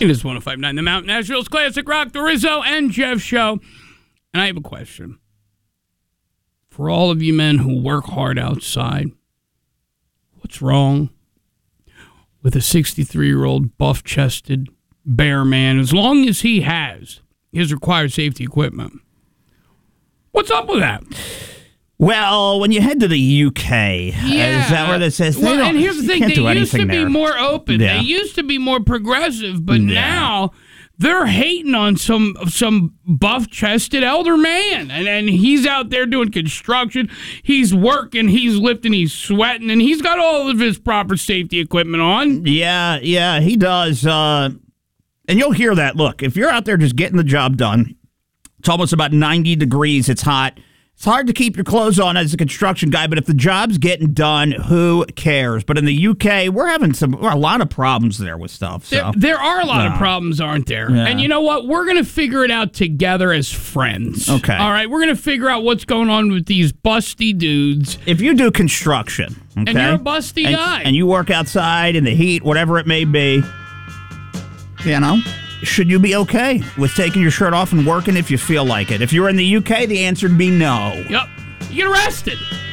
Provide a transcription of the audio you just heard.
It is 105.9 The Mountain, Nashville's Classic Rock, the Rizzo and Jeff Show. And I have a question. For all of you men who work hard outside, what's wrong with a 63-year-old buff-chested bear man, as long as he has his required safety equipment? What's up with that? Well, when you head to the UK, is that where this says? Well, and here's the thing. They used to be more open. Yeah. They used to be more progressive, but now they're hating on some buff-chested elder man. And he's out there doing construction. He's working. He's lifting. He's sweating. And he's got all of his proper safety equipment on. Yeah, he does. And you'll hear that. Look, if you're out there just getting the job done, it's almost about 90 degrees. It's hot. It's hard to keep your clothes on as a construction guy, but if the job's getting done, who cares? But in the UK, we're having a lot of problems there with stuff. So. There are a lot of problems, aren't there? Yeah. And you know what? We're going to figure it out together as friends. Okay. All right? We're going to figure out what's going on with these busty dudes. If you do construction, okay, and you're a busty guy. And you work outside in the heat, whatever it may be, should you be okay with taking your shirt off and working if you feel like it? If you're in the UK, the answer would be no. Yep. You get arrested.